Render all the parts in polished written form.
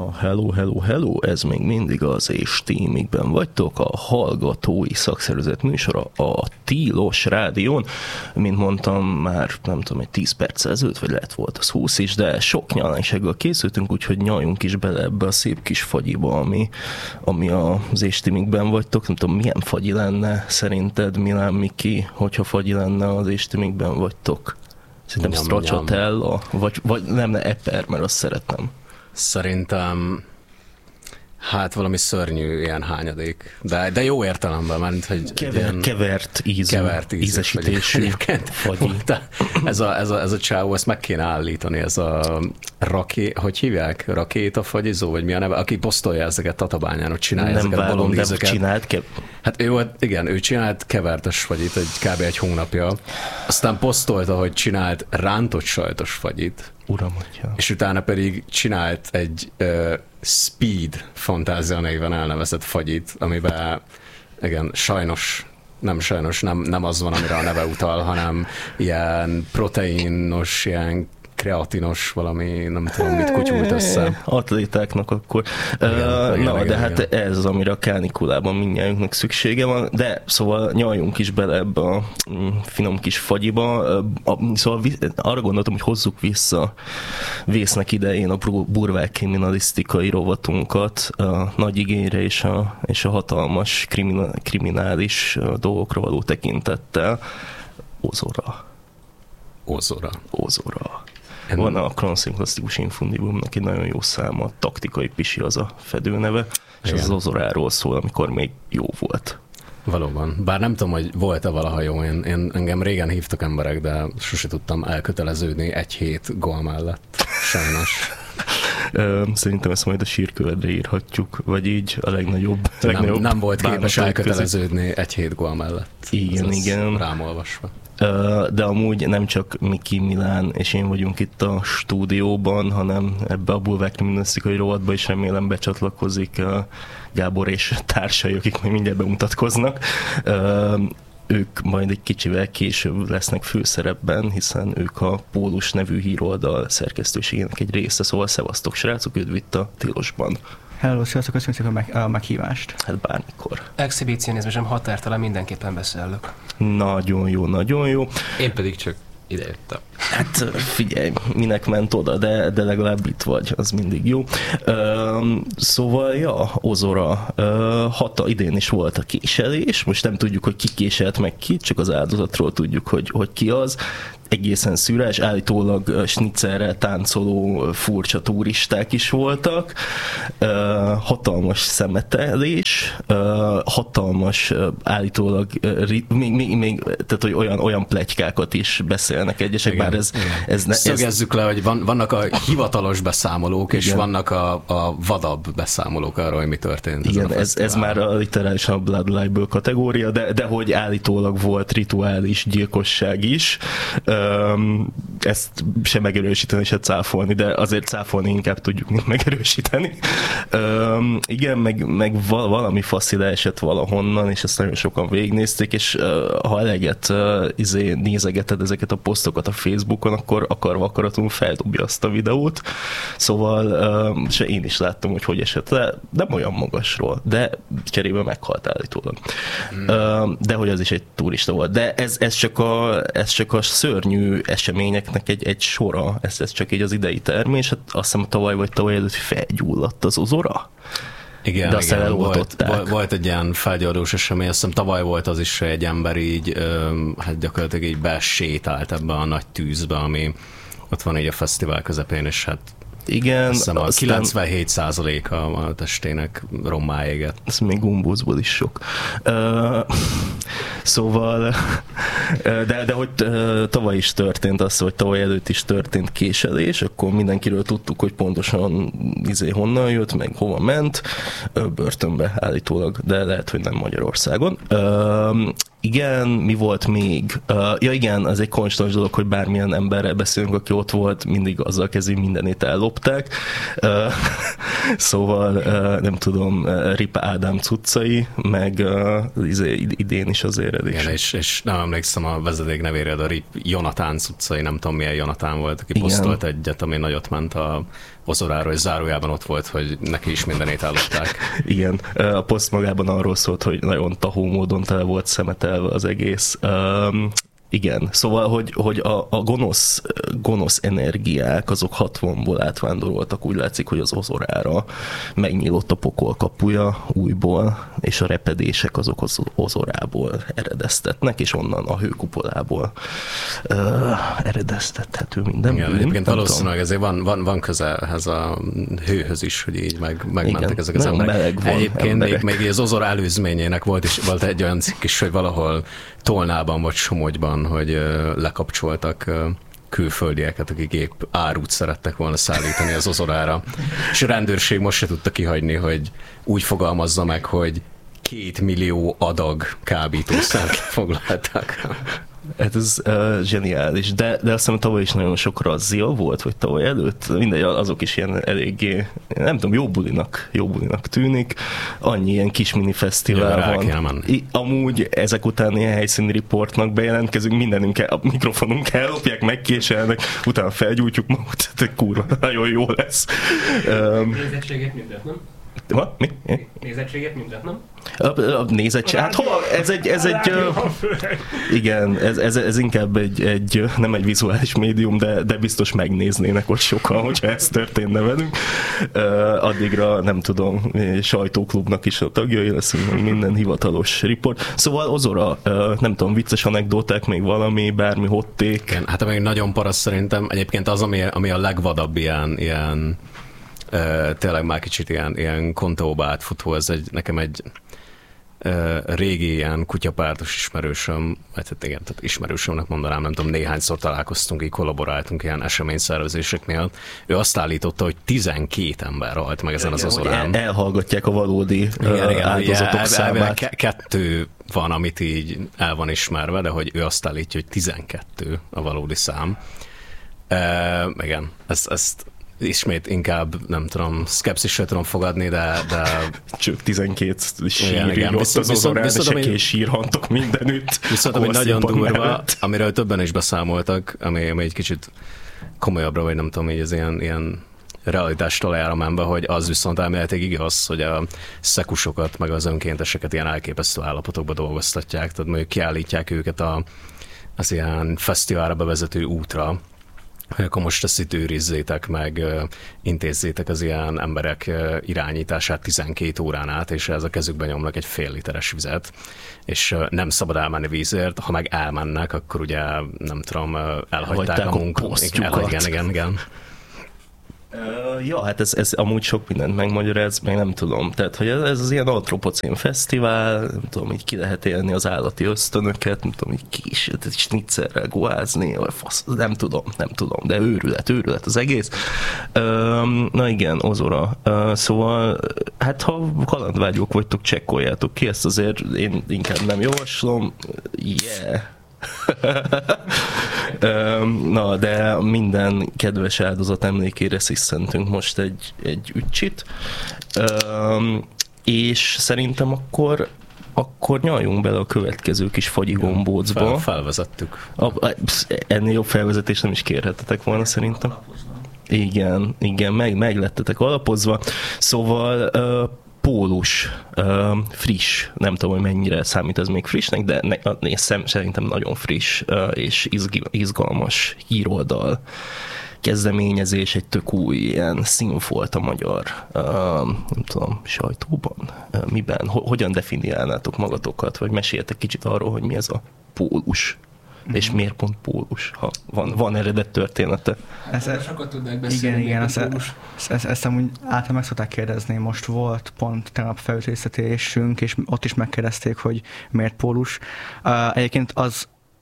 Hello, hello, hello, ez még mindig az és tímikben vagytok, a hallgatói szakszervezet műsora a Tilos Rádión. Mint mondtam, már nem tudom, egy 10 perccel ezelőtt, vagy lehet volt az 20 is, de sok nyalánysággal készültünk, úgyhogy nyaljunk is bele ebbe a szép kis fagyiba, ami az és tímikben vagytok. Nem tudom, milyen fagyi lenne szerinted, Milán Miki, hogyha fagyi lenne az és tímikben vagytok? Szerintem stracciatella, vagy nem, eper, mert azt szeretem. Szerintem hát valami szörnyű ilyen hányadék, de jó értelemben, mert hogy kevert ízesítésű fagyi. Ez a csávó, ezt meg kéne állítani, ez a hogy hívják? Rakétafagyizó, vagy mi a neve? Aki posztolja ezeket Tatabányán, hogy csinálja nem ezeket a bolondízeket. Csinált Hát ő csinált kevertes fagyit kb. Egy hónapja. Aztán posztolta, hogy csinált rántott sajtos fagyit. Uram, atya. És utána pedig csinált egy Speed Fantázia néven elnevezett fagyit, amiben igen, nem az van, amire a neve utal, hanem ilyen proteinos, ilyen kreatinos valami, nem tudom, mit kutyult össze. Atlétáknak akkor. Igen, de hát ez az, amire a kánikulában mindnyájunknak szüksége van, de szóval nyaljunk is bele ebbe a finom kis fagyiba. Szóval arra gondoltam, hogy hozzuk vissza vésznek idején a burvák kriminalisztikai rovatunkat a nagy igényre és a hatalmas kriminális dolgokra való tekintettel. Ozora. Van a Kranszín Infundibumnak egy nagyon jó száma, taktikai pisi az a fedőneve, és az Ozoráról szól, amikor még jó volt. Valóban. Bár nem tudom, hogy volt-e valaha jó. Engem régen hívtak emberek, de sose tudtam elköteleződni egy hét gól mellett. Sajnos. Szerintem ezt majd a sírkövedre írhatjuk, vagy így a legnagyobb. Nem volt képes elköteleződni egy hét gól mellett. Igen. Rám olvasva. De amúgy nem csak Miki, Milán és én vagyunk itt a stúdióban, hanem ebbe a bulvák kriminalisztikai rovatba is remélem becsatlakozik Gábor és társai, akik majd mindjárt bemutatkoznak. Ők majd egy kicsivel később lesznek főszerepben, hiszen ők a Pólus nevű híroldal szerkesztőségének egy része, szóval szevasztok srácok, üdv itt a Tilosban. Hello, sziasztok, köszönjük a meghívást. Hát bármikor. Exhibicionizmusem határtalan, mindenképpen beszélök. Nagyon jó. Én pedig csak idejöttem. Hát figyelj, minek ment oda, de legalább itt vagy, az mindig jó. Szóval, Ozora, idén is volt a késelés, most nem tudjuk, hogy ki késelt meg ki, csak az áldozatról tudjuk, hogy ki az. Egészen szűrás, állítólag snitzerrel táncoló furcsa turisták is voltak, hatalmas szemetelés, hatalmas állítólag, még tehát, hogy olyan pletykákat is beszélnek egyesek, igen, bár ez szögezzük le, hogy vannak a hivatalos beszámolók, igen, és vannak a vadabb beszámolók arról, hogy mi történt. Igen, ez már literálisan a Blood Libel kategória, de hogy állítólag volt rituális gyilkosság is, ezt sem megerősíteni, se cáfolni, de azért cáfolni inkább tudjuk, mint megerősíteni. Igen, meg valami faszila esett valahonnan, és ezt nagyon sokan végignézték, és ha eleget nézegeted ezeket a posztokat a Facebookon, akkor akarva akaratlanul feldobja azt a videót. Szóval se én is láttam, hogy esett le, nem olyan magasról, de cserébe meghalt állítólag. De hogy az is egy turista volt. De ez csak a szörnyű eseményeknek egy sora, ez csak így az idei termés, hát azt hiszem tavaly előtt felgyulladt az Ozora. Igen, de aztán volt egy ilyen felgyódós esemény, azt hiszem tavaly volt az is, hogy egy ember így, hát gyakorlatilag így besétált ebbe a nagy tűzbe, ami ott van így a fesztivál közepén, és hát igen, a 97%-a a testének rommá égett. Ez még gumbózból is sok. Szóval, de hogy tavaly is történt az, hogy tavaly előtt is történt késelés, akkor mindenkiről tudtuk, hogy pontosan honnan jött, meg hova ment, börtönbe állítólag, de lehet, hogy nem Magyarországon. Igen, mi volt még? Igen, az egy konstans dolog, hogy bármilyen emberrel beszélünk, aki ott volt, mindig azzal kezdve, mindenét ellopták. Szóval nem tudom, Rip Ádám cuccai, meg idén is azért elég. Igen, és nem emlékszem a vezeték nevére, de a Rip Jonatán cuccai, nem tudom milyen Jonatán volt, aki posztolt egyet, ami nagyot ment a Ozoráról, és zárójában ott volt, hogy neki is mindenét ellopták. Igen, a poszt magában arról szólt, hogy nagyon tahó módon tele volt szemetelve az egész. Igen, szóval, hogy a gonosz energiák, azok 60-ból átvándoroltak, úgy látszik, hogy az Ozorára megnyílott a pokol kapuja újból, és a repedések azok az Ozorából eredeztetnek, és onnan a hőkupolából eredeztethető minden. Igen, egyébként valószínűleg ezért van köze ehhez a hőhöz is, hogy így megmentek ezek az emberek. Egyébként még az Ozor előzményének volt egy olyan cikk is, hogy valahol Tolnában vagy Somogyban, hogy lekapcsoltak külföldieket, akik épp árut szerettek volna szállítani az Ozorára. És a rendőrség most se tudta kihagyni, hogy úgy fogalmazza meg, hogy 2 millió adag kábítószert foglaltak. Hát ez zseniális, de azt hiszem, tavaly is nagyon sok razzia volt, vagy tavaly előtt, mindegy, azok is ilyen eléggé, nem tudom, jó bulinak tűnik, annyi ilyen kis mini fesztivál van. Amúgy ezek után ilyen helyszíni riportnak bejelentkezünk, mindenünk a mikrofonunk ellopják, megkéselnek, utána felgyújtjuk magunkat, tehát kurva, nagyon jó lesz. Nézettséget mindent, nem? Mi? Nézettséget mindent, nem? A nézettség, hát ez egy igen, ez inkább egy nem egy vizuális médium, de biztos megnéznének ott sokan, hogyha ez történne velünk. Addigra nem tudom, sajtóklubnak is a tagjai leszünk, minden hivatalos riport. Szóval Ozora, nem tudom, vicces anekdóták, még valami, bármi hotték. Igen, hát amíg nagyon parasz szerintem, egyébként az, ami a legvadabb ilyen tényleg már kicsit ilyen kontóba átfutó, ez nekem egy régi ilyen kutyapártos ismerősöm, hát igen, tehát ismerősömnek mondanám, nem tudom, néhányszor találkoztunk, így kollaboráltunk ilyen eseményszervezéseknél. Ő azt állította, hogy 12 ember halt meg ezen az Ozorán. Elhallgatják a valódi áldozatok számát. 2 van, amit így el van ismerve, de hogy ő azt állítja, hogy 12 a valódi szám. Igen, ezt ismét inkább, nem tudom, szkepszissel tudom fogadni, de... Csak 12 sír ott az Ozorán, és egy sírhantok mindenütt. Viszont ami nagyon durva, amiről többen is beszámoltak, ami egy kicsit komolyabbra, vagy nem tudom, így az ilyen realitás talajára menve, hogy az viszont elméletileg igaz, hogy a szekusokat, meg az önkénteseket ilyen elképesztő állapotokba dolgoztatják, tehát mondjuk kiállítják őket az ilyen fesztiválra bevezető útra, hogy akkor most ezt itt őrizzétek meg, intézzétek az ilyen emberek irányítását 12 órán át, és ez a kezükben nyomnak egy fél literes vizet, és nem szabad elmenni vízért, ha meg elmennek, akkor ugye nem tudom, elhagyták a munkát. Igen. Ja, hát ez amúgy sok mindent megmagyaráz, meg nem tudom. Tehát, hogy ez az ilyen antropocén fesztivál, nem tudom, így ki lehet élni az állati ösztönöket, nem tudom, így kis snitzerrel goázni, vagy fasz, nem tudom, de őrület az egész. Na igen, Ozora. Szóval, hát ha kalandvágyók vagytok, csekkoljátok ki, ezt azért én inkább nem javaslom. Yeah. Na, de minden kedves áldozat emlékére sziszentünk most egy üccsit, és szerintem akkor nyaljunk bele a következő kis fagyi gombócba. Felvezettük. Ennél jobb felvezetést nem is kérhetetek volna szerintem. Igen, meg lettetek alapozva. Szóval Pólus, friss, nem tudom, hogy mennyire számít ez még frissnek, de szerintem nagyon friss és izgalmas híroldal kezdeményezés, egy tök új ilyen színfolt a magyar, nem tudom, sajtóban, miben, hogyan definiálnátok magatokat, vagy meséltek kicsit arról, hogy mi ez a Pólus. És miért pont Pólus, ha van eredet története? Sokat tudnánk beszélni. Igen, ezt amúgy általában meg szokták kérdezni. Most volt pont tegnap felütésztetésünk, és ott is megkérdezték, hogy miért Pólus. Egyébként az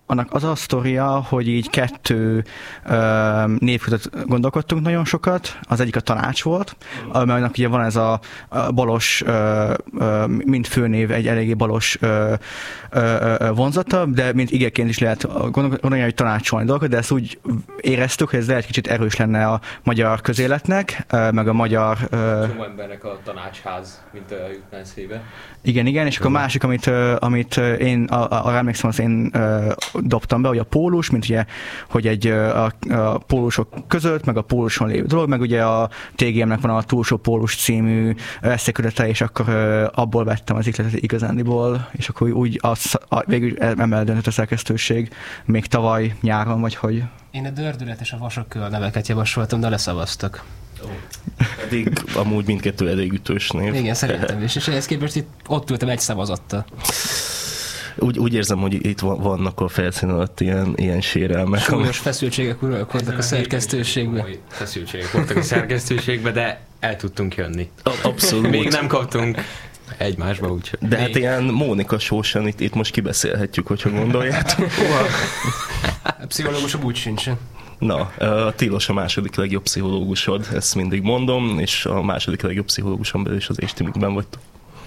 annak az a sztoria, hogy így 2 név között gondolkodtunk nagyon sokat. Az egyik a Tanács volt, mert ugye van ez a balos, mint főnév egy eléggé balos vonzata, de mint igeként is lehet gondolni, hogy tanácsolni dolgokat, de ezt úgy éreztük, hogy ez lehet kicsit erős lenne a magyar közéletnek, meg a magyar... Csomó embernek a tanácsház, mint jutna eszébe. Igen, és akkor a másik, amit én arra emlékszem, az én dobtam be, hogy a pólus, mint ugye, hogy a pólusok között, meg a póluson lévő dolog, meg ugye a TGM-nek van a Túlsó Pólus című eszékötete, és akkor abból vettem az ikletet igazándiból, és akkor úgy végül emellett döntött a szerkesztőség még tavaly nyáron, vagy hogy... Én a Dördület és a Vasokkő a neveket javasoltam, de leszavaztak. Pedig amúgy mindkettő elég ütős név. Igen, szerintem is, és ehhez képest itt ott ültem egy szavazattal. Úgy érzem, hogy itt vannak a felszín alatt ilyen sérelmek. Súlyos feszültségek uralkodnak a szerkesztőségben. Feszültségek voltak a szerkesztőségben, de el tudtunk jönni. Abszolút. Még nem kaptunk egymásba, úgyhogy. De hát ilyen Mónika Sósan itt most kibeszélhetjük, hogyha gondoljátok. A pszichológusom úgy sincsen. Na, a Tilos a második legjobb pszichológusod, ezt mindig mondom, és a második legjobb pszichológuson belül is az Éstimikben vagytok.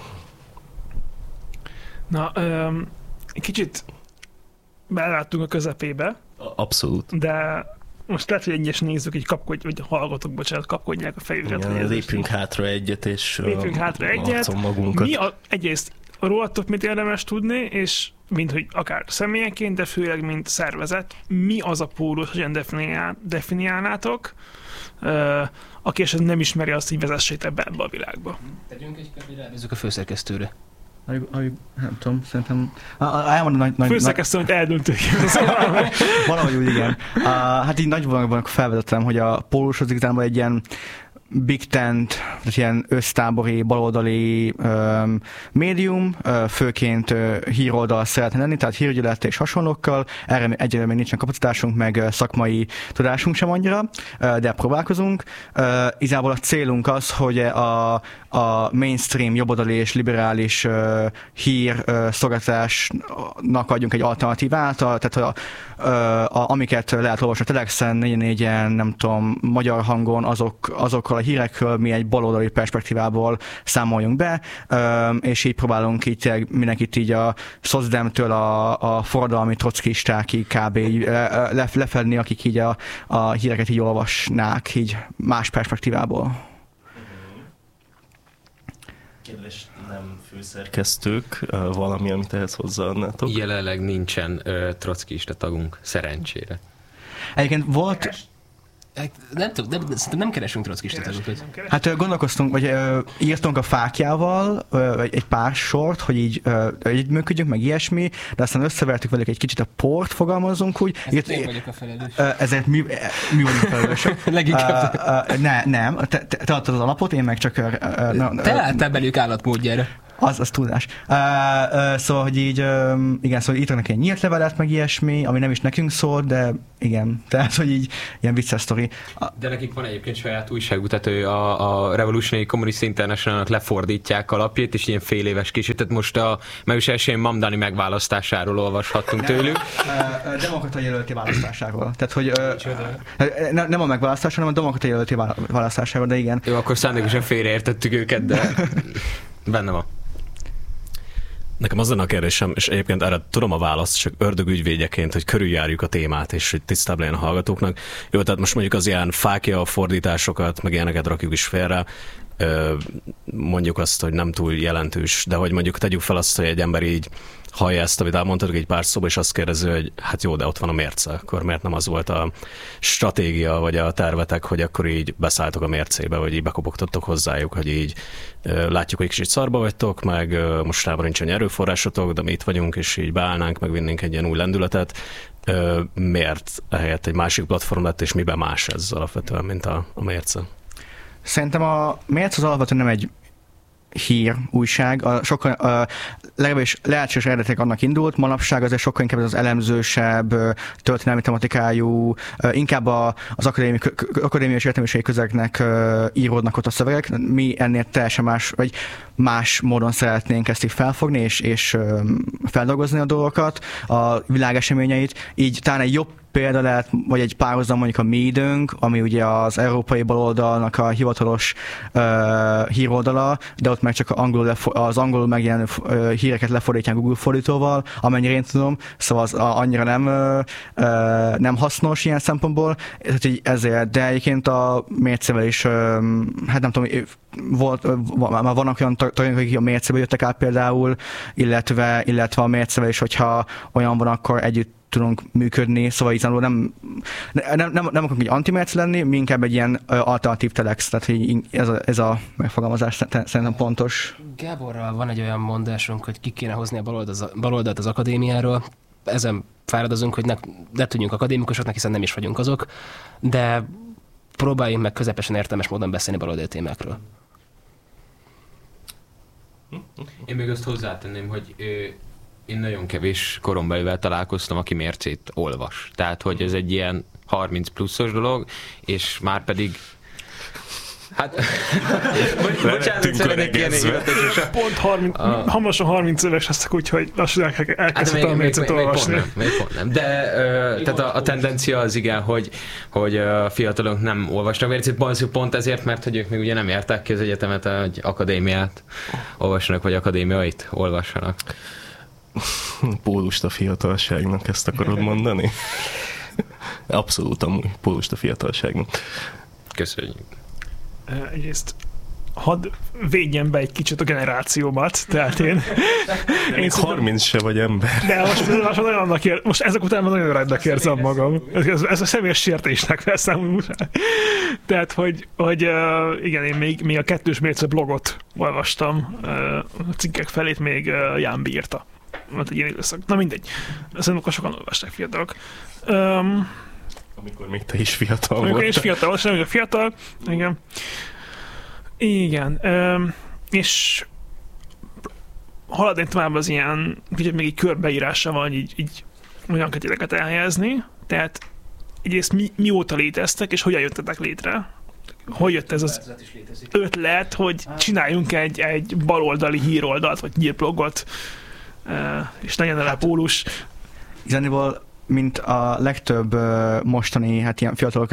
Na, kicsit beláttunk a közepébe. Abszolút. De most lehet, hogy egyes nézzük, így vagy hallgatók, kapkodják a fejüket. Igen, lépjünk hátra egyet, és magunkat. Egyrészt rólatok mit érdemes tudni, és mint hogy akár személyeként, de főleg mint szervezet, mi az a pólus, hogyan definiálnátok, aki esetleg nem ismeri azt, hogy vezessétek be ebbe a világba. Tegyünk egy kört, rábízzuk a főszerkesztőre. Nem tudom, szerintem... Elmondom főszerkesztő, amit eldöntök. Valahogy úgy, igen. Hát így nagy vonalakban felvezettem, hogy a pólus az igazából egy ilyen big tent, tehát ilyen össztábori, baloldali médium, főként híroldal szeretne lenni, tehát hírügyelet és hasonlókkal. Erre egyelőre még nincsen kapacitásunk, meg szakmai tudásunk sem annyira, de próbálkozunk. Igazából a célunk az, hogy a mainstream, jobboldali és liberális hír szolgáltatásnak adjunk egy alternatívát, tehát amiket lehet olvasni a Telexen, 444-en, nem tudom, Magyar Hangon, azokkal a hírekről mi egy baloldali perspektívából számoljunk be, és így próbálunk így mindenkit így a Szozdemtől a forradalmi trockistákig kb. Lefedni, akik így a híreket így olvasnák így más perspektívából. Kedves nem főszerkesztők, valami, amit ehhez hozzáadnátok? Jelenleg nincsen trockista tagunk, szerencsére. Egyébként volt... Nem tudom, szerintem nem keresünk trockista tagokat. Hát gondolkoztunk, vagy írtunk a Fáklyával egy pár sort, hogy így együttműködjünk, meg ilyesmi, de aztán összevertük velük egy kicsit a port, fogalmazunk úgy. Ezért én vagyok a felelős. Ezért mi vagyunk a felelősök. Leginkább. Nem, te adtad az alapot, én meg csak... Te álltál belők állatmódjára. Az tudás. Szóval, hogy így, igen, szóval írtak neki egy nyílt levelet, meg ilyesmi, ami nem is nekünk szólt, de igen, tehát, hogy így ilyen vicces sztori. De nekik van egyébként saját újságú, tehát a Revolutionary Communist International-nak lefordítják a lapjét, és ilyen fél éves később, tehát most a május 1-én Mamdani megválasztásáról olvashattunk tőlük. Demokrata jelölti választásáról. Tehát, hogy nem a megválasztásról, hanem a demokrata jelölti választásáról, de igen. Jó, akkor szándékosan félreértettük őket, de benne van. Nekem az lenne a kérdésem, és egyébként erre tudom a választ, csak ördögügyvédjeként, hogy körüljárjuk a témát, és hogy tisztább legyen a hallgatóknak. Jó, tehát most mondjuk az ilyen fákja fordításokat, meg ilyeneket rakjuk is félre, mondjuk azt, hogy nem túl jelentős, de hogy mondjuk tegyük fel azt, hogy egy ember így hallja ezt, amit elmondtatok egy pár szóba, és azt kérdezi, hogy hát jó, de ott van a mérce, akkor miért nem az volt a stratégia, vagy a tervetek, hogy akkor így beszálltok a mércébe, vagy így bekopogtattok hozzájuk, hogy így látjuk, hogy kicsit szarba vagytok, meg mostában nincs annyi erőforrásotok, de mi itt vagyunk, és így beállnánk, meg vinnénk egy ilyen új lendületet. Miért ehelyett egy másik platform lett, és miben más ez alapvetően, mint a mérce? Szerintem a mérce az alapvetően nem egy hír újság, legalábbis lehetséges eredetek annak indult, manapság azért sokkal inkább az elemzősebb, történelmi tematikájú, inkább az akadémiai és értelmiségi közegnek íródnak ott a szövegek. Mi ennél teljesen más módon szeretnénk ezt így felfogni, és feldolgozni a dolgokat, a világeseményeit, így talán egy jobb példa lehet, vagy egy párhuzam mondjuk a Mi Időnk, ami ugye az európai baloldalnak a hivatalos híroldala, de ott meg csak az angolul megjelenő híreket lefordítják Google fordítóval, amennyire én tudom, szóval az annyira nem hasznos ilyen szempontból, ezért, de egyébként a Mércével is, hát nem tudom, már vannak olyan tagok, akik a Mércébe jöttek át például, illetve a Mércével is, hogyha olyan van, akkor együtt tudunk működni, szóval igazából nem akarunk egy anti-Mérc lenni, mi inkább egy ilyen alternatív telex, tehát ez a megfogalmazás szerintem pontos. Gáborral van egy olyan mondásunk, hogy ki kéne hozni a baloldalt az akadémiáról, ezen fáradozunk, hogy ne tudjunk akadémikusoknak, hiszen nem is vagyunk azok, de próbáljunk meg közepesen értelmes módon beszélni baloldali témákról. Én még azt hozzátenném, hogy én nagyon kevés korombelivel találkoztam, aki Mércét olvas. Tehát, hogy ez egy ilyen 30 pluszos dolog, és már pedig hát, bocsánat, szeretnék kérni hivatalosan. Pont 30, hamarosan 30 éves leszek, úgyhogy lassan elkezdtem a Mércét olvasni. Még pont nem. De tehát a tendencia az igen, hogy a fiatalok nem olvasnak Mércét, pont ezért, mert hogy ők még ugye nem értek ki az egyetemet, hogy akadémiát olvassanak, vagy akadémiait olvassanak. Pólust a fiatalságnak, ezt akarod mondani? Abszolút amúgy, pólust a fiatalságnak. Köszönjük. Egyrészt hadd védjen be egy kicsit a generációmat, tehát én 30 se vagy ember. De most ezek után nagyon öregnek érzem magam. Ez a személyes sértésnek veszem. Tehát, hogy igen, én még a 2-s Mérce blogot olvastam, a cikkek felét még Ján bírta. Volt egy ilyen időszak. Na mindegy. Szerintem sokan olvasták fiatalok. Amikor még te is fiatal voltál. Amikor én is fiatal voltam, amikor fiatal. Igen. Igen. És haladni tovább az ilyen, kicsit még egy körbeírása van, így olyan kötéteket elhelyezni. Tehát egyrészt mióta léteztek, és hogyan jöttetek létre? Hogy jött ez az ötlet, hogy csináljunk egy baloldali híroldalt, vagy hírblogot, és legyen el a pólus. Igazából, mint a legtöbb mostani ilyen fiatalok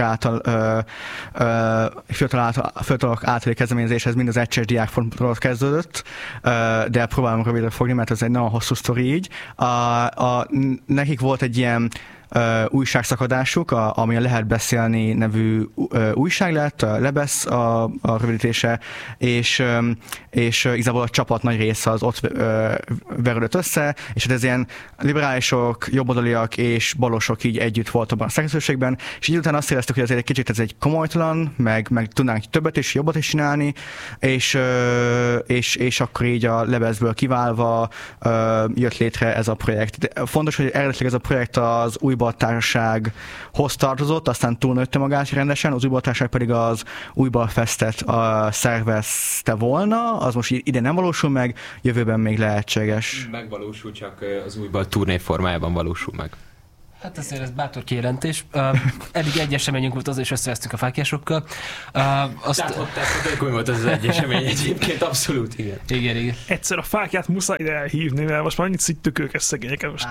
általi kezdeményezéshez mind az egységes diákfrontról kezdődött, de próbálom rövidre fogni, mert ez egy nagyon hosszú sztori így. Nekik volt egy ilyen újságszakadásuk, ami a Lehet beszélni nevű újság lett, Lebesz a rövidítése, és igazából a csapat nagy része az ott verődött össze, és ez ilyen liberálisok, jobboldaliak és balosok így együtt volt abban a szerkesztőségben, és így utána azt éreztük, hogy azért egy kicsit ez egy komolytalan, meg tudnánk többet és jobbat is csinálni, és akkor így a Lebeszből kiválva jött létre ez a projekt. De fontos, hogy eredetileg ez a projekt az Újbal Társasághoz tartozott, aztán túlnőtte magát rendesen, az Újbal Társaság pedig az Újbal Festet szervezte volna, az most ide nem valósul meg, jövőben még lehetséges. Megvalósul, csak az Újbal turné formájában valósul meg. Hát azért ez bátor kijelentés. Eddig egy eseményünk volt, az is összevesztünk a fáklyásokkal. Tehát komoly volt az egy esemény egyébként, abszolút, igen. Igen. Egyszer a fákját muszáj ide elhívni, mert most már annyit szittuk őket szegényeket most.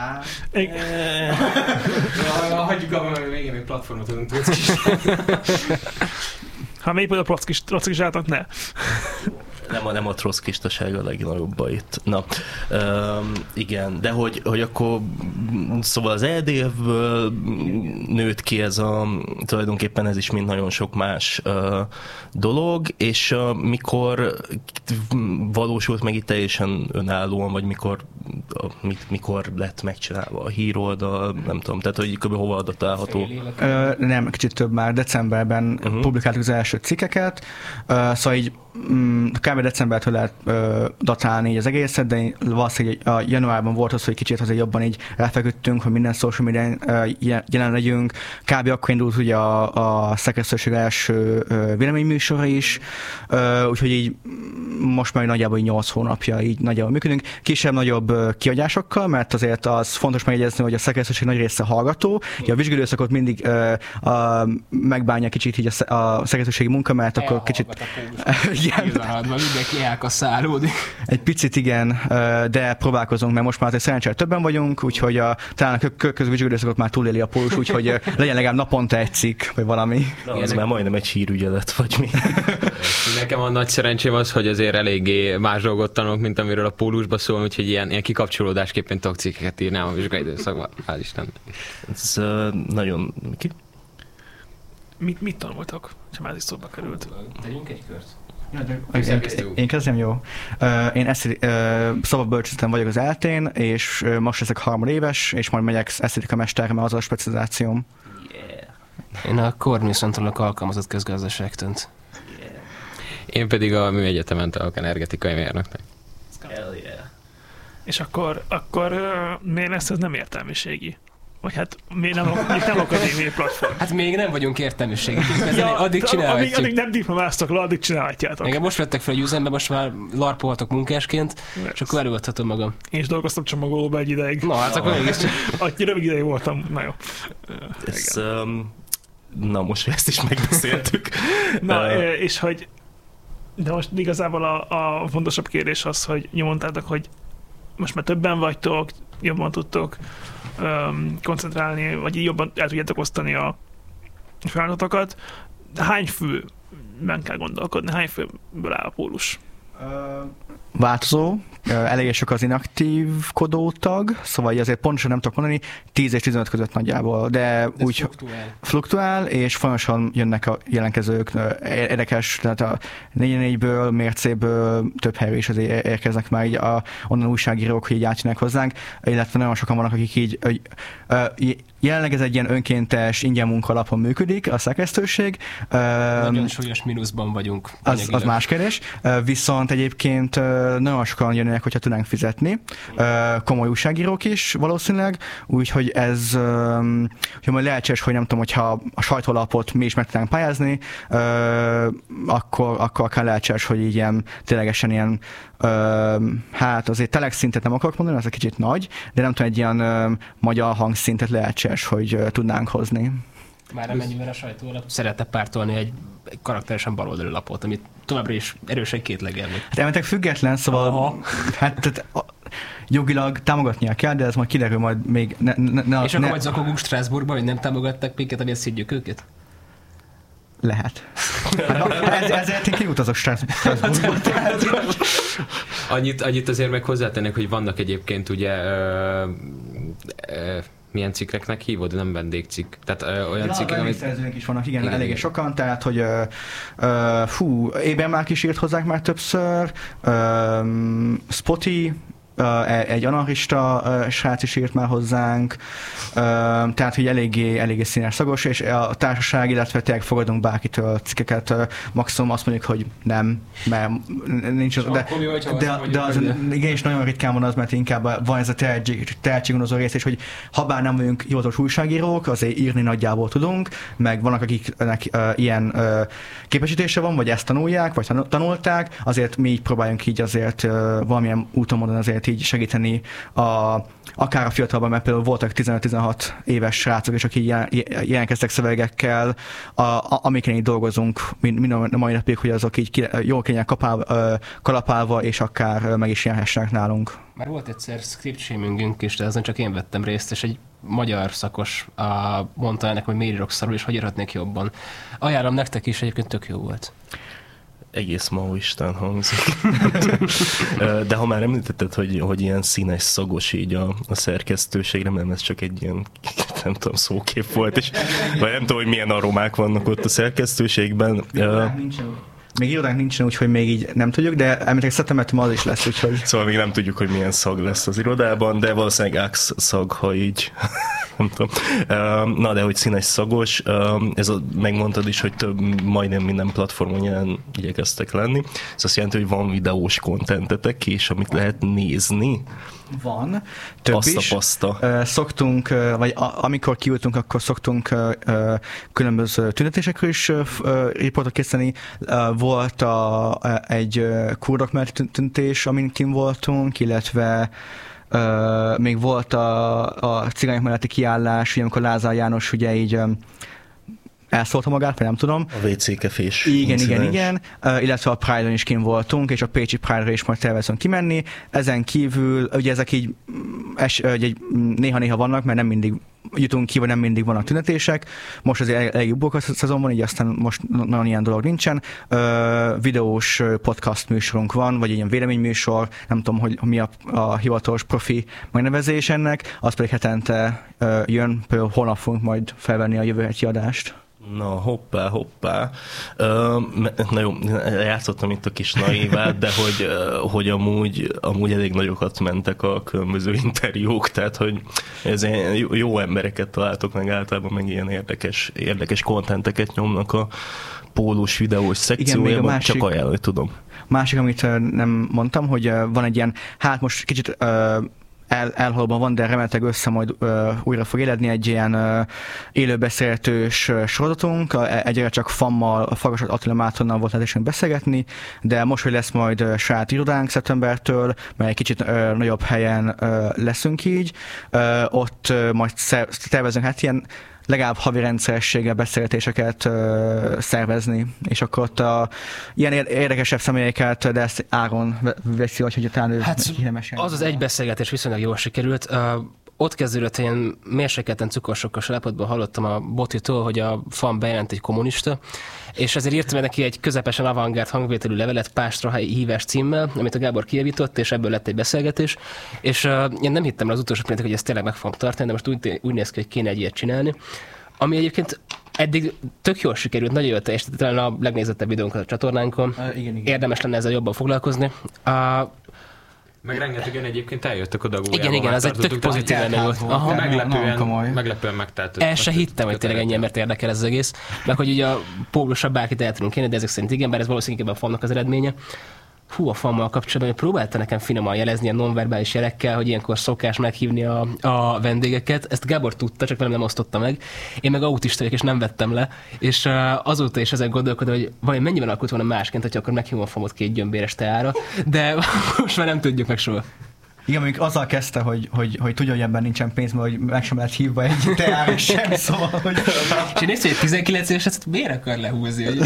Hagyjuk abban, hogy végén még platformot adunk trockistának. Ha még például a trockistának, ne. Nem a trockkistaság a legnagyobb itt. Na, igen, de hogy akkor szóval az EDF-ből nőtt ki ez tulajdonképpen ez is mind nagyon sok más dolog, és mikor valósult meg itt teljesen önállóan, vagy mikor mikor lett megcsinálva a híroldal, nem tudom, tehát hogy kb. Hova adatálható? Nem, kicsit több már, decemberben publikáltuk az első cikkeket, szóval így kb. Decembertől lehet datálni így az egészet, de valószínűleg a januárban volt az, hogy kicsit azért jobban így elfeküdtünk, hogy minden social media jelen legyünk. Kb. Akkor indult ugye a szerkesztőség első véleményműsora is, úgyhogy így most már nagyjából 8 hónapja így nagyjából működünk. Kisebb-nagyobb kiadásokkal, mert azért az fontos megjegyezni, hogy a szerkesztőség nagy része hallgató. A vizsgálódőszakot mindig megbánja kicsit így a szerkesztőségi munka, mert akkor kicsit... Mindenki elkasszálódik. Egy picit igen, de próbálkozunk, mert most már azért szerencsére többen vagyunk, úgyhogy talán a következő vizsgálódőszakot már túléli a Pólus, úgyhogy legyen legalább naponta egy cikk, vagy valami. Na, ez már majdnem egy hírügyelet, vagy mi? Nekem a nagy szerencsém az, hogy azért eléggé más dolgot tanulok, mint amiről a Pólusba szól, úgyhogy ilyen kikapcsolódásképpen tudok cikkeket írnám a vizsgálódőszakban. Hál' Isten. Ez nagyon... Mit tanultak, ha már is szóba került? Tegyünk egy kört. Én kezdem, jó. Én szabadbölcsészetem vagyok az eltén, és most leszek harmadéves, és majd megyek esztétika mesterre, mert az a specializációm. Én a Corvinus-on tanulok alkalmazott közgazdaságtant. Én pedig a műegyetemen tanulok energetikai mérnöknek. És akkor miért lesz ez nem értelmiségi? Vagy hát miért nem akadémiai platform? Hát még nem vagyunk értelmiségi. Addig csinálhatjuk. Amíg nem diplomáztok le, addig csinálhatjátok. Engem most vettek fel a üzembe, most már larpolhatok munkásként, és akkor előadhatom magam. Én is dolgoztam csomagolóba egy ideig. Na, hát akkor mégis. Rövid ideig voltam. Na jó. Na, most ezt is megbeszéltük. Na, és hogy... De most igazából a fontosabb kérdés az, hogy mondtátok, hogy most már többen vagytok, jobban tudtok koncentrálni, vagy jobban el tudjátok osztani a feladatokat. Hány főben kell gondolkodni? Hány főből áll a Pólus? Változó, elég sok az inaktívkodó tag, szóval azért pontosan nem tudok mondani, 10 és 15 között nagyjából, de úgy fluktuál, és folyamatosan jönnek a jelentkezők, érdekes, tehát a 4-4-ből, mércéből több helyről is azért érkeznek már így onnan újságírók, hogy így átjönnek hozzánk, illetve nagyon sokan vannak, akik így jelenleg ez egy ilyen önkéntes, ingyen munka alapon működik a szerkesztőség. Nagyon súlyos mínuszban vagyunk. Az más kérdés. Viszont egyébként nagyon sokan jönnek, hogyha tudnánk fizetni. Komoly újságírók is valószínűleg, úgyhogy ez hogy majd lehetséges, hogy nem tudom, hogyha a sajtólapot mi is meg tudnánk pályázni, akkor akár lehetséges, hogy így ilyen ténylegesen ilyen hát azért telex szintet nem akarok mondani, az egy kicsit nagy, de nem tudom, egy ilyen magyar hangszintet lehetséges, hogy tudnánk hozni. Már amennyiben a sajtólap szeretne pártolni egy karakteresen baloldali lapot, amit továbbra is erősen kétlegelni. Hát elmentek független, szóval hát jogilag támogatnia kell, de ez majd kiderül majd még... És akkor majd zakogunk Strasbourgban, hogy nem támogatták minket, amiért szidjuk őket? Lehet. Hát, ezért én kiutazok Strasbourgban. Annyit azért meg hozzátennék, hogy vannak egyébként ugye milyen cikkeknek hívod, nem vendégcikk. Tehát olyan cikkek, amit... szerzőink is vannak, igen, eléggé sokan, tehát, hogy Éber Márk is írt hozzánk már többször, Spotty, egy anarchista srác is írt már hozzánk, tehát, hogy eléggé színes szagos, és a társaság, illetve tényleg fogadunk bárkitől cikkeket, maximum azt mondjuk, hogy nem, mert nincs az, de az igenis nagyon ritkán van az, mert inkább van ez a tehetséggonozó rész, és hogy ha bár nem vagyunk hivatalos újságírók, azért írni nagyjából tudunk, meg vannak, akiknek ilyen képesítése van, vagy ezt tanulják, vagy tanulták, azért mi így próbáljunk így azért valamilyen úton módon azért így segíteni akár a fiatalban, mert például voltak 15-16 éves srácok, és akik jelentkeztek szövegekkel, amiken így dolgozunk mind a mai napig, hogy azok így jól kények kalapálva, és akár meg is jelenhessenek nálunk. Már volt egyszer script shamingünk is, de ezen csak én vettem részt, és egy magyar szakos mondta ennek, hogy miért írok szarul, és hogy írhatnék jobban. Ajánlom nektek is, egyébként tök jó volt. Egész maoisten hangzik. De ha már említetted, hogy ilyen színes, szagos így a szerkesztőség, nem ez csak egy ilyen, nem tudom, szókép volt, és vagy nem tudom, hogy milyen aromák vannak ott a szerkesztőségben. Még irodánk nincsen, úgyhogy még így nem tudjuk, de elméletileg szeptembertől az is lesz, úgyhogy... Szóval még nem tudjuk, hogy milyen szag lesz az irodában, de valószínűleg Axe szag, ha így... nem tudom. Na, de hogy színes szagos, megmondtad is, hogy majdnem minden platformon jelen igyekeztek lenni. Ez azt jelenti, hogy van videós kontentetek is, amit lehet nézni. Van, több Paszta. Szoktunk, vagy amikor kiültünk, akkor szoktunk különböző tüntetésekről is riportot készíteni. Volt egy kurdok tüntetés, amin kim voltunk, illetve még volt a cigányok melletti kiállás, ugye, amikor Lázár János ugye így elszólta magát, vagy nem tudom. A WC-kefés. Igen. Illetve a Pride-on is kint voltunk, és a Pécsi Pride-ra is majd tervezünk kimenni. Ezen kívül, ugye ezek így néha-néha vannak, mert nem mindig jutunk ki, vagy nem mindig vannak tüntetések. Most azért elég jobbak a szezonban, így aztán most nagyon ilyen dolog nincsen. Videós podcast műsorunk van, vagy egy ilyen véleményműsor, nem tudom, hogy mi a hivatalos profi megnevezés ennek, az pedig hetente jön, például holnap fogunk majd felvenni a jövő heti adást. Na, hoppá. Na jó, játszottam itt a kis naívát, de hogy amúgy elég nagyokat mentek a különböző interjúk, tehát hogy ez jó embereket találtok meg, általában meg ilyen érdekes kontenteket nyomnak a pólós videós szekciójában, csak ajánlani tudom. Másik, amit nem mondtam, hogy van egy ilyen, hát most kicsit elhalóban van, de remélhetőleg össze majd újra fog éledni egy ilyen élőbeszélgetős sorozatunk. Egyre csak Fammal, a Farkas Attila Mátonnal volt lehetőségünk beszélgetni, de most, hogy lesz majd saját irodánk szeptembertől, mert egy kicsit nagyobb helyen leszünk így, ott majd tervezünk hát ilyen legalább havi rendszerességgel beszélgetéseket szervezni, és akkor ott ilyen érdekesebb személyeket, de ezt Áron veszi, hogy talán ő az egy beszélgetés viszonylag jól sikerült. Ott kezdődött, ilyen mérsékelten cukorsokkos állapotban hallottam a Botitól, hogy a FAM bejelent egy kommunista, és ezért írtam neki egy közepesen avantgárd hangvételű levelet Pástra hívás címmel, amit a Gábor kijavított, és ebből lett egy beszélgetés, és én nem hittem az utolsó pillanatig, hogy ezt tényleg meg fogom tartani, de most úgy néz ki, hogy kéne egy ilyet csinálni, ami egyébként eddig tök jól sikerült, nagyon jól teljesített, talán a legnézettebb videónk a csatornánkon. Igen. Érdemes lenne ezzel jobban foglalkozni. Meg rengetegen egyébként eljöttek oda Gólyába. Igen, az egy tök pozitív lenne volt. Meglepően megteltött. El se hittem, hogy tényleg ennyi embert érdekel ez az egész. Meg hogy ugye a Pólusra bárkit el tudunk kérni, de ezek szerint igen, bár ez valószínűleg a FAM-nak az eredménye. Hú, a FAM-mal kapcsolatban, hogy próbálta nekem finoman jelezni ilyen nonverbális jelekkel, hogy ilyenkor szokás meghívni a vendégeket. Ezt Gábor tudta, csak velem nem osztotta meg. Én meg autista vagyok, és nem vettem le. És azóta is ezen gondolkodom, hogy vajon mennyiben alakult volna másként, hogyha akkor meghívom a FAM-ot 2 gyömbéres teára, de most már nem tudjuk meg soha. Igen, mondjuk azzal kezdte, hogy tudja, hogy ebben nincsen pénz, mert hogy meg sem lehet hívva egy teára sem, szóval, hogy... És én néztem, hogy 19 éves, ezt miért akar lehúzni, hogy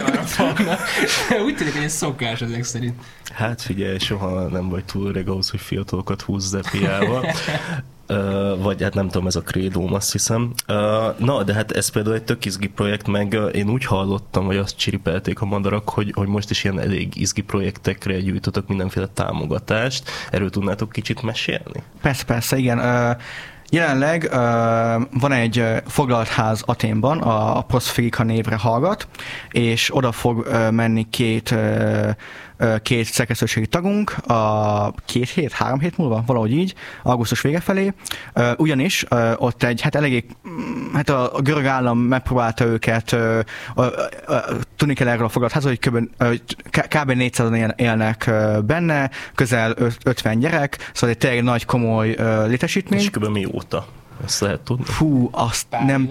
úgy tűnik, hogy ez szokás ezek szerint. Hát figyelj, soha nem vagy túl öreg ahhoz, hogy fiatalokat húzz piával. Vagy hát nem tudom, ez a krédóm, azt hiszem. Na, de hát ez például egy tök izgi projekt, meg én úgy hallottam, vagy azt csiripelték a madarak, hogy most is ilyen elég izgi projektekre gyűjtötök mindenféle támogatást. Erről tudnátok kicsit mesélni? Persze, igen. Jelenleg van egy foglalt ház Athénban, a Proszfigika névre hallgat, és oda fog menni két szerkesztőségi tagunk a 3 hét múlva, valahogy így, augusztus vége felé. Ugyanis ott hát eléggé, hát a görög állam megpróbálta őket, tudni kell erről a foglalt házról, hogy kb. 400-an élnek benne, közel 50 gyerek, szóval egy tényleg nagy, komoly létesítmény. És kb. Mióta? Ezt lehet tudni? Fú, azt nem...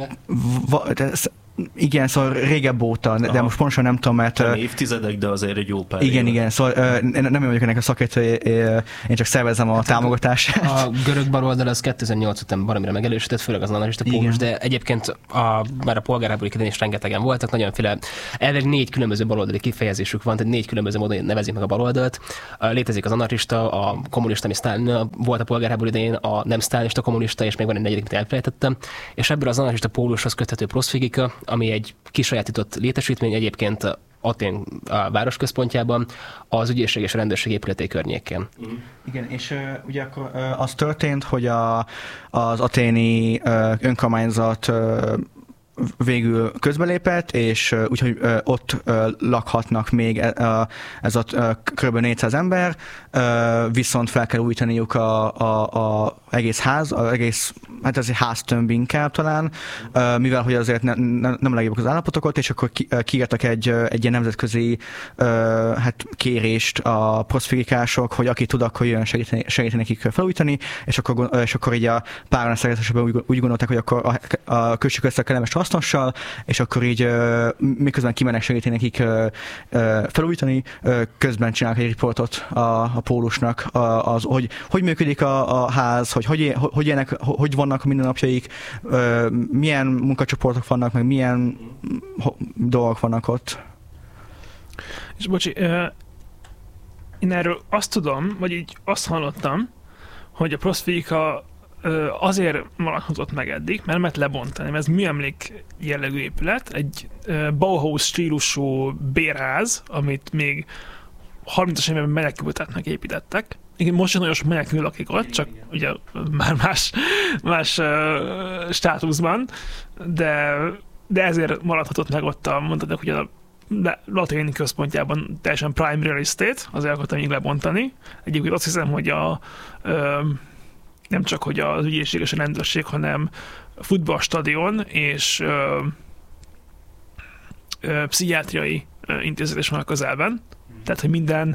Igen, szóval régebb óta, de most pontosan nem tudom, mert... Nem évtizedek, de azért egy jó pár Igen, szóval nem vagyok ennek a szakértő, én csak szervezem a támogatást. A görög baloldal az 2008 után baromira megerősödött, főleg az anarchista pólus, de egyébként már a polgárháború idején is rengetegen voltak, nagyonféle, elvileg 4 különböző baloldali kifejezésük van, tehát 4 különböző módon nevezik meg a baloldalt. Létezik az anarchista, a kommunista, ami Sztálin volt a polgárháború idején, a nem sztálinista kommunista, és még van egy negyedik, amit elfelejtettem. És ebből az anarchista pólushoz köthető Proszfigika, ami egy kisajátított létesítmény egyébként Atén a városközpontjában, az ügyészség és a rendőrség épületei környékén. Igen, és ugye akkor az történt, hogy az aténi önkormányzat végül közbelépett, és úgyhogy ott lakhatnak még ez a kb. 400 ember, viszont fel kell újítaniuk a egész ház, hát ez egy háztömb inkább talán, mivel hogy azért nem legjobbak az állapotok ott, és akkor kiírtak egy ilyen nemzetközi hát kérést a proszfikások, hogy aki tud, akkor jön segíteni nekik felújítani, és akkor így a páran szervezésben úgy gondolták, hogy akkor kössük össze a kellemes hasznossal, és akkor így miközben kimennek segíteni nekik felújítani, közben csinálnak egy riportot a pólusnak, hogy működik a ház, hogy vannak a mindennapjaik, milyen munkacsoportok vannak, meg milyen dolgok vannak ott. És bocsi, én erről azt tudom, vagy így azt hallottam, hogy a Prosfika azért maradhatott meg eddig, mert lehet lebontani, mert ez műemlék jellegű épület, egy Bauhaus stílusú bérház, amit még 30-as években menekülteknek építettek. Igen, most sem nagyon sok menekül lakik ott, csak ugye már más státuszban, de ezért maradhatott meg ott mondhatnak, hogy a latin központjában teljesen prime real estate, azért akartam még lebontani. Egyébként azt hiszem, hogy nem csak hogy az ügyészség és a rendőrség, hanem futballstadion és pszichiátriai intézetes van a közelben. Tehát, hogy minden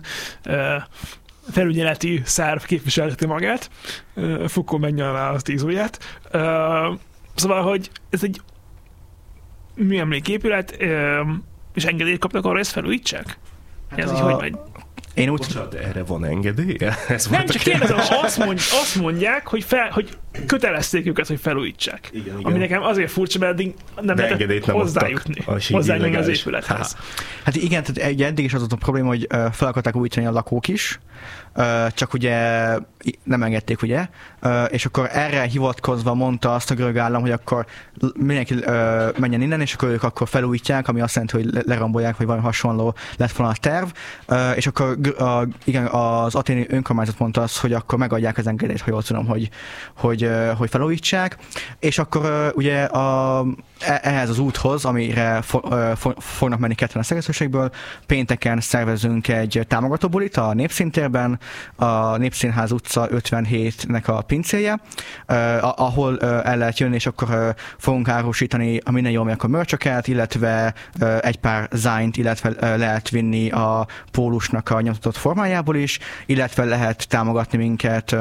felügyeleti szerv képviselheti magát. Foucault megnyalná az 10 ujját. Szóval, hogy ez egy műemléképület, és engedélyt kapnak arra, hogy ezt felújítsák? Hát ez így hogy megy? Én úgy... Bocsánat, erre van engedélye? Nem, csak kérdezem, azt mondják, hogy kötelezték őket, hogy felújítsák. Igen. Ami nekem azért furcsa, mert eddig nem lehetett hozzájutni az épülethez. Hát igen, tehát eddig is az volt a probléma, hogy fel akarták újítani a lakók is, csak ugye nem engedték, ugye? És akkor erre hivatkozva mondta azt a görög állam, hogy akkor mindenki menjen innen, és akkor ők akkor felújítják, ami azt jelenti, hogy lerombolják, vagy valami hasonló lett volna a terv. És akkor igen, az aténi önkormányzat mondta azt, hogy akkor megadják az engedélyt, ha jól tudom, hogy felújítsák. És akkor ugye ehhez az úthoz, amire fognak menni ketten a szervezőségből, pénteken szervezünk egy támogatóbulit a Népszíntérben, a Népszínház utca 57-nek a pincéje, ahol el lehet jönni, és akkor fogunk árusítani a minden jól a mörcsöket, illetve egy pár zájnt, illetve lehet vinni a pólusnak a nyomtatott formájából is, illetve lehet támogatni minket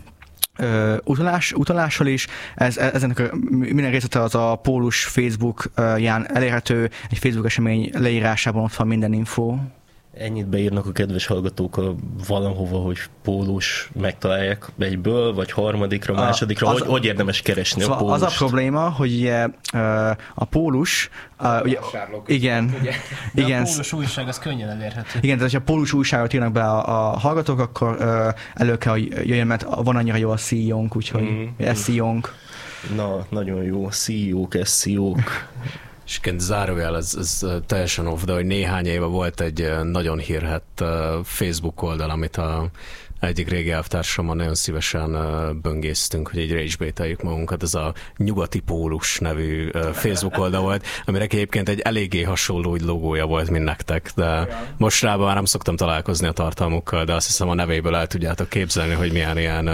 utalással is. Ezenek minden részlete az a Pólus Facebook-ján elérhető, egy Facebook esemény leírásában ott van minden info. Ennyit beírnak a kedves hallgatók valahova, hogy Pólus megtalálják egyből, vagy harmadikra, másodikra, hogy érdemes keresni szóval a Pólust? Az a probléma, hogy ugye a Pólus, ugye, igen. De a Pólus újság az könnyen elérhető. Igen, tehát ha a Pólus újságot írnak be a hallgatók, akkor elő kell, hogy jöjjön, mert van annyira jó a CEO-nk, úgyhogy SEO-nk. Na, nagyon jó, CEO-k, SEO-k. És zárójel, ez teljesen off, de hogy néhány éve volt egy nagyon hírhett Facebook oldal, amit egyik régi elvtársammal nagyon szívesen böngésztünk, hogy egy rage-baiteljük magunkat. Ez a Nyugati Pólus nevű Facebook oldal volt, amire egyébként egy eléggé hasonló úgy logója volt, mint nektek, de mostanában már nem szoktam találkozni a tartalmukkal, de azt hiszem a nevéből el tudjátok képzelni, hogy milyen ilyen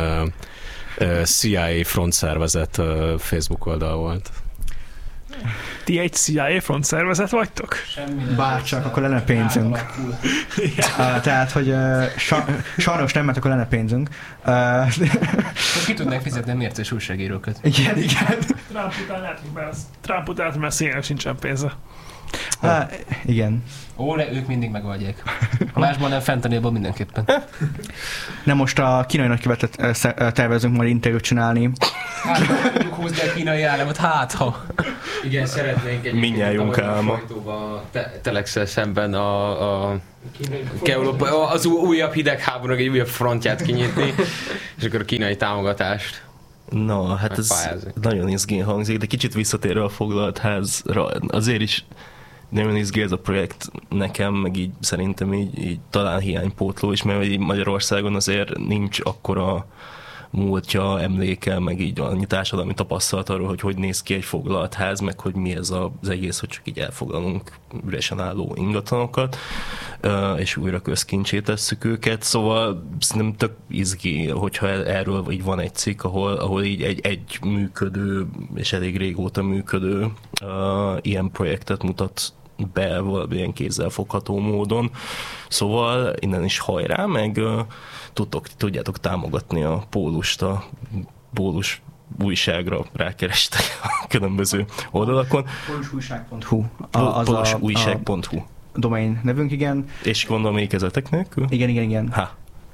CIA frontszervezet Facebook oldal volt. Ti egy CIA frontszervezet vagytok? Bárcsak, akkor lenne pénzünk. Tehát, hogy sajnos nem, mert akkor lenne pénzünk. Ki tudnánk fizetni a mércés újságírókat. Igen. Trump után mert szének sincsen pénze. Igen. Ők mindig megoldják. Másban nem, fentanélban mindenképpen. Nem, most a kínai nagykövetet tervezünk majd interjút csinálni. Hát, tudjuk húzni a kínai államot, ha. Igen, szeretnénk egy mindnyájunk álma. Telexel szemben az újabb hidegháborúnak egy újabb frontját kinyitni, és akkor a kínai támogatást. Na, hát ez nagyon izgén hangzik, de kicsit visszatérve a foglalt házra, azért is nagyon izgé ez a projekt nekem, meg így szerintem így talán hiánypótló is, mert így Magyarországon azért nincs akkora múltja, emléke, meg így annyi társadalmi tapasztalat arról, hogy néz ki egy foglalt ház, meg hogy mi ez az egész, hogy csak így elfoglalunk üresen álló ingatlanokat, és újra közkincsé tesszük őket. Szóval szerintem tök izgi, hogyha erről így van egy cikk, ahol így egy működő, és elég régóta működő ilyen projektet mutat be valamilyen kézzelfogható módon. Szóval innen is hajrá, meg tudjátok támogatni a Pólust, a Pólus újságra rákerestek a különböző oldalakon. Polusújság.hu Polusújság.hu domain nevünk, igen. És gondolom még kezetek nélkül? Igen. Ha.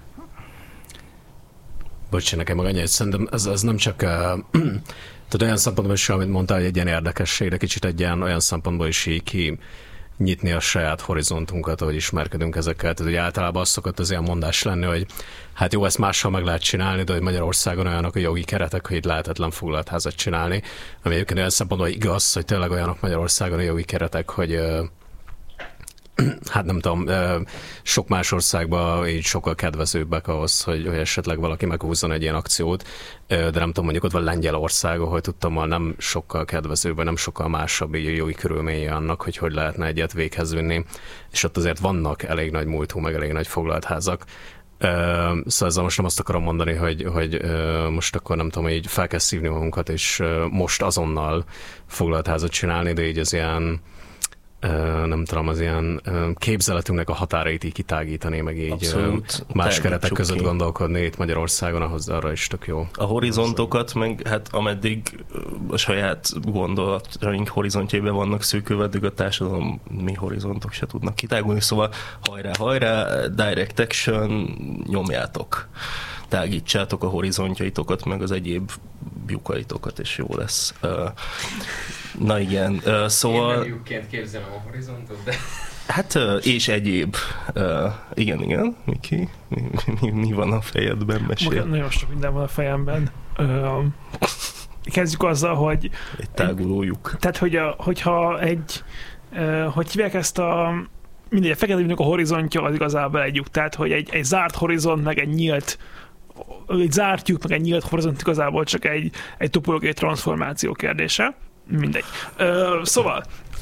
Bocs, nekem meg annyi, szerintem ez nem csak tehát olyan szempontból is, amit mondtál, hogy egy ilyen érdekesség, de kicsit egy ilyen olyan szempontból is így nyitni a saját horizontunkat, ahogy ismerkedünk ezekkel. Tehát, hogy általában az szokott az ilyen mondás lenni, hogy hát jó, ezt máshol meg lehet csinálni, de hogy Magyarországon olyanok a jogi keretek, hogy itt lehetetlen foglalt házat csinálni. Ami egyébként olyan szempontból igaz, hogy tényleg olyanok Magyarországon a jogi keretek, hogy hát nem tudom, sok más országban így sokkal kedvezőbbek ahhoz, hogy esetleg valaki meghúzzon egy ilyen akciót, de nem tudom, mondjuk ott van Lengyelország, ahol tudtam, nem sokkal kedvezőbb, vagy nem sokkal másabb így jogi körülménye annak, hogy lehetne egyet véghez vinni, és ott azért vannak elég nagy múltú, meg elég nagy foglalt házak. Szóval ezzel most nem azt akarom mondani, hogy most akkor nem tudom, így fel kell szívni magunkat, és most azonnal foglalt házat csinálni, de így az ilyen nem tudom, az ilyen képzeletünknek a határait így kitágítani, meg így abszolút, más keretek között gondolkodni itt Magyarországon, ahhoz arra is tök jó. A horizontokat, meg hát ameddig a saját gondolataink horizontjében vannak szűkülve, addig a társadalom mi horizontok se tudnak kitágulni, szóval hajrá, direct action, nyomjátok. Tágítsátok a horizontjaitokat, meg az egyéb lyukaitokat, és jó lesz. Na igen, szóval... Én nem lyukként képzelem a horizontot, de... Hát, és egyéb. Igen, Miki, mi van a fejedben? Mesél. Nagyon sok minden van a fejemben. Kezdjük azzal, hogy... Egy táguló lyuk. Tehát, hogyha hogy hívják ezt mindegy, a fekete lyuknak a horizontja az igazából egy lyuk. Tehát, hogy egy zárt horizont, meg egy zárt lyuk, meg egy nyílt horizont igazából csak egy topológiai transformáció kérdése. Mindegy. Szóval,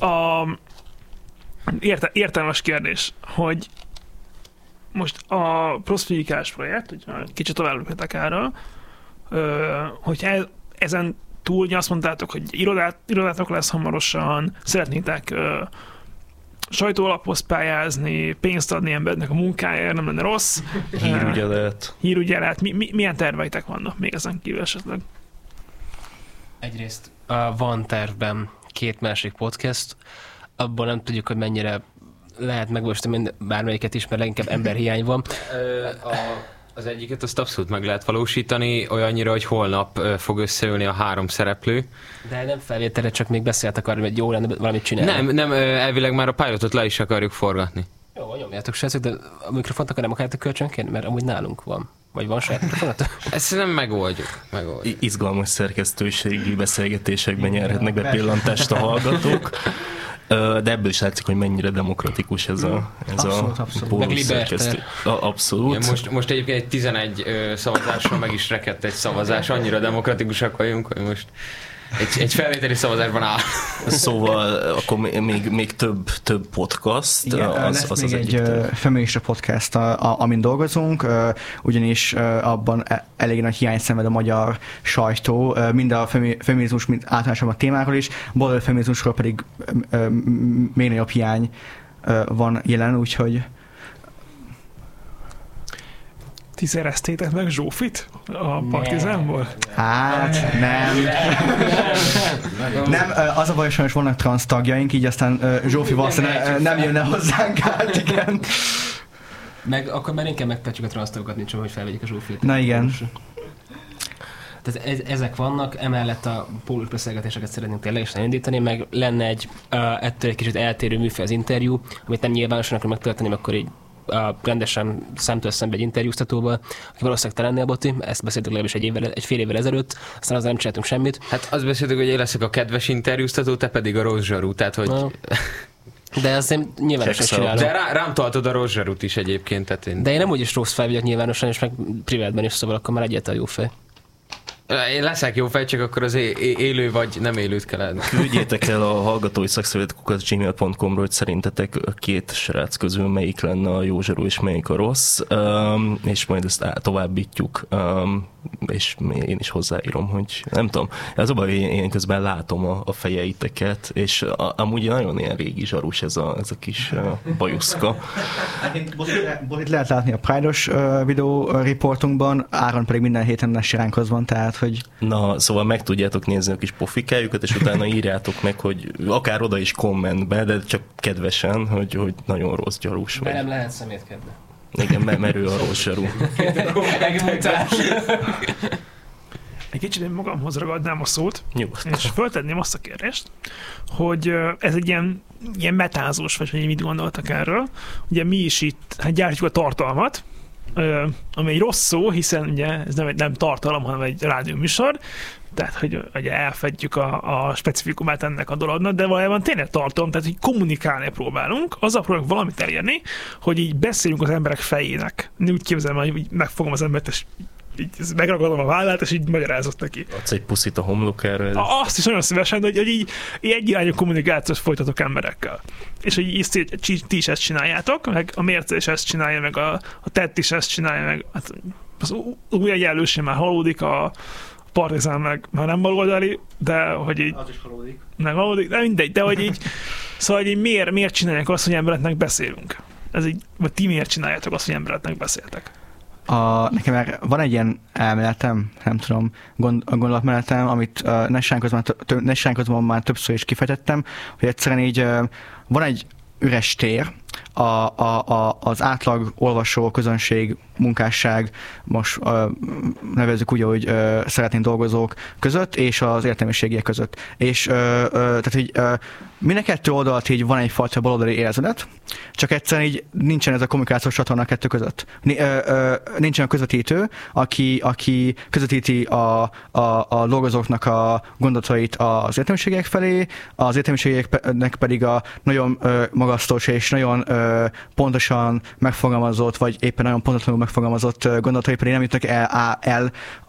értelmes kérdés, hogy most a proszfilikás projekt, hogy kicsit tovább léphetek erről, hogy ezen túl azt mondtátok, hogy irodátok lesz hamarosan, szeretnétek sajtóalaphoz pályázni, pénzt adni embernek a munkájáért, nem lenne rossz. Hírügyelet. Milyen terveitek vannak még ezen kívül esetleg? Egyrészt van tervben 2 másik podcast, abban nem tudjuk, hogy mennyire lehet megvalósítani bármelyiket is, mert leginkább emberhiány van. Az egyiket azt abszolút meg lehet valósítani, olyannyira, hogy holnap fog összeülni a 3 szereplő. De nem felvételre, csak még beszéltek arra, hogy jó lenne valamit csinálni. Nem, elvileg már a pilotot le is akarjuk forgatni. Jó, nyomjátok srácok, de a mikrofont akkor nem akarjátok kölcsönként, mert amúgy nálunk van. Vagy van saját mikrofonat? Ezt nem megoldjuk. Izgalmas szerkesztőségi beszélgetésekben nyerhetnek be pillantást a hallgatók. De ebből is látszik, hogy mennyire demokratikus ez a Pólus szerkesztő. Abszolút. Igen, most egyébként egy 11 szavazással meg is rekedt egy szavazás, annyira demokratikusak vagyunk, hogy most egy felvételi szavazásban áll. Szóval akkor még több podcast. Igen, lesz még egy feminista podcast, amin dolgozunk, ugyanis abban elég nagy hiány szenved a magyar sajtó, mind a feminizmus, mind általánosan a témáról is, baloldali feminizmusról pedig még nagyobb hiány van jelen, úgyhogy Ti szereztétek meg Zsófit a Partizánból? Hát, nem, az a baj, sajnos vannak transz tagjaink, így aztán Zsófi valószínűleg nem jönne hozzánk át, igen. Meg akkor már inkább megtartjuk a transz tagokat, mint csak, hogy felvegyük a Zsófit. Na igen. Tehát ezek vannak, emellett a pólus beszélgetéseket szeretnénk tényleg is elindítani, meg lenne ettől egy kicsit eltérő műfaj az interjú, amit nem nyilvánosan akarunk megtölteni, akkor így rendesen szemtől szembe egy interjúztatóval, aki valószínűleg te lennél, Boti, ezt beszéltük legalábbis egy fél évvel ezelőtt, aztán azzal nem csináltunk semmit. Hát azt beszéltük, hogy én leszek a kedves interjúztató, te pedig a rossz zsarú, tehát hogy... De ezt én nyilvánosan csinálom. De rám taltod a rossz zsarút is egyébként. Tehát De én nem úgyis rossz fej vagyok nyilvánosan, és meg privátban is, szóval akkor már egyáltalán jó fej. Én leszek jó fej, csak akkor az élő vagy nem élőt kell adni. Küldjétek el a hallgatói szakszövet@gmail.com-ról, hogy szerintetek a két srác közül melyik lenne a jó zsaru és melyik a rossz, és majd ezt továbbítjuk, és én is hozzáírom, hogy nem tudom, az a baj, én közben látom a fejeiteket, és amúgy nagyon ilyen régi zsarus ez a kis bajuszka. Borit lehet látni a Pride-os videó riportunkban, Áron pedig minden héten siránkoz van, tehát hogy... Na, szóval meg tudjátok nézni a kis pofikájukat, és utána írjátok meg, hogy akár oda is kommentbe, de csak kedvesen, hogy nagyon rossz gyarús vagy. Nem lehet szemétkedni. Igen, merő a rossz zsarú. Egy kicsit én magamhoz ragadnám a szót, Nyugodtan. és föltenném azt a kérdést, hogy ez egy ilyen metázós, vagy hogy mit gondoltak erről. Ugye mi is itt gyártjuk a tartalmat, ami egy rossz szó, hiszen ugye ez nem tartalom, hanem egy rádióműsor, tehát hogy elfedjük a specifikumát ennek a dolognak, de valójában tényleg tartalom, tehát hogy kommunikálni próbálunk, azzal próbálunk valamit elérni, hogy így beszéljünk az emberek fejének. Úgy képzelem, hogy így megfogom az embert, és így megragadom a vállát, és így magyarázott neki. Adsz egy puszit a homlokára. Azt is nagyon szívesen, hogy így egyirányú kommunikációt folytatok emberekkel. És hogy ti is ezt csináljátok, meg a Mérce is ezt csinálja, meg a Tett is ezt csinálja, meg hát az új egyenlőség már halódik, a Partizán meg már nem baloldali, de hogy így... Az is halódik. Nem halódik, de mindegy, de hogy így... Szóval, hogy így miért csinálják azt, hogy embereknek beszélünk? Ez így, vagy ti miért csináljátok azt, hogy embereknek beszéltek? Nekem már van egy ilyen elméletem, nem tudom, gondolatmenetem, amit Nessánkozban már többször is kifejtettem, hogy egyszerűen így van egy üres tér, az átlag olvasó közönség, munkásság, most nevezzük úgy, hogy szeretnénk dolgozók között, és az értelmiségiek között. És tehát, hogy mind a kettő oldalt így van egyfajta baloldali érzelet, csak egyszerűen így nincsen ez a kommunikációs csatorna a kettő között. Nincsen a közvetítő, aki közvetíti a dolgozóknak a gondolatait az értelmiségiek felé, az értelmiségieknek pedig a nagyon magasztos és nagyon pontosan megfogalmazott, vagy éppen nagyon pontosan megfogalmazott gondolatai pedig nem jutnak el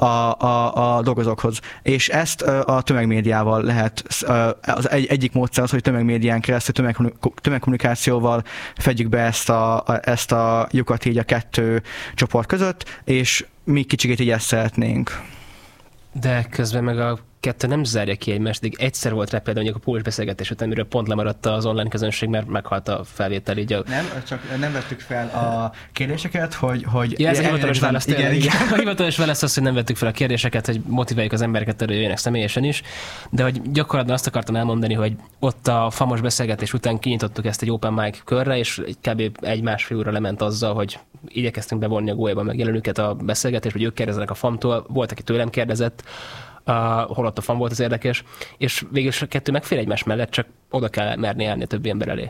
a dolgozókhoz. És ezt a tömegmédiával lehet, az egyik módszer az, hogy tömegmédián keresztül, tömegkommunikációval fedjük be ezt a lyukat így a kettő csoport között, és mi kicsikét így ezt szeretnénk. De közben meg a kettő nem zárja ki egymást, de egyszer volt rá például mondjuk a pólus beszélgetés után, amiről pont lemaradt az online közönség, mert meghalt a felvétel. Így Nem, csak nem vettük fel a kérdéseket, hogy ja, ez a hivatalos válasz. Igen. A hivatalos válasz az, hogy nem vettük fel a kérdéseket, hogy motiváljuk az embereket, hogy jöjjenek személyesen is, de hogy gyakorlatban azt akartam elmondani, hogy ott a famos beszélgetés után kinyitottuk ezt egy open mic körre, és kb. 1-1,5 óra lement azzal, hogy igyekeztünk bevonni a gólyában megjelenőket a beszélgetést, hogy ők kérdeznek a famtól, volt, aki tőlem kérdezett, holott a fan volt az érdekes, és végül is a kettő megfér egymás mellett, csak oda kell merni állni a többi ember elé.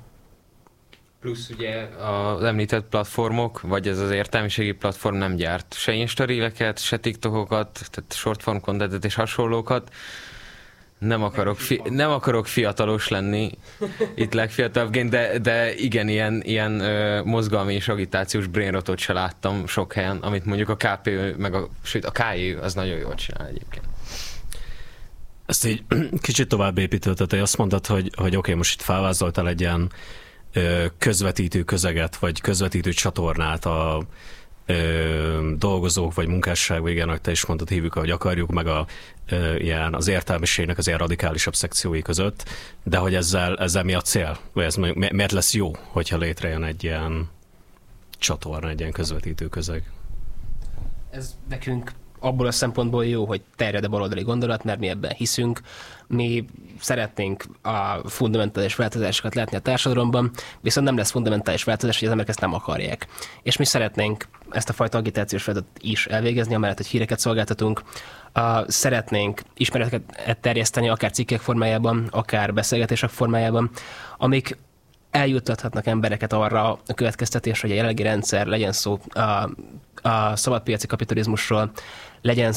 Plusz ugye az említett platformok, vagy ez az értelmiségi platform nem gyárt se Insta-ríleket, se TikTokokat, tehát short-form contentet és hasonlókat. Nem akarok fiatalos lenni itt legfiatalabbként, de igen, ilyen mozgalmi és agitációs brainrotot se láttam sok helyen, amit mondjuk a KPÖ, sőt a KI az nagyon jól csinál egyébként. Ezt így kicsit tovább építetted, hogy azt mondtad, hogy oké, most itt felvázoltál egy ilyen közvetítő közeget, vagy közvetítő csatornát a dolgozók, vagy munkásság, vagy igen, ahogy te is mondtad, hívjuk, ahogy akarjuk, meg ilyen, az értelmiségnek az ilyen radikálisabb szekciói között, de hogy ezzel mi a cél? Vagy ez miért lesz jó, hogyha létrejön egy ilyen csatorna, egy ilyen közvetítő közeg? Ez nekünk abból a szempontból jó, hogy terjed a baloldali gondolat, mert mi ebben hiszünk. Mi szeretnénk a fundamentális változásokat látni a társadalomban, viszont nem lesz fundamentális változás, hogy az emberek ezt nem akarják. És mi szeretnénk ezt a fajta agitációs feladatot is elvégezni, amellett, hogy híreket szolgáltatunk. Szeretnénk ismereteket terjeszteni, akár cikkek formájában, akár beszélgetések formájában, amik eljuttathatnak embereket arra a következtetésre, hogy a jelenlegi rendszer, legyen szó a szabadpiaci kapitalizmusról, legyen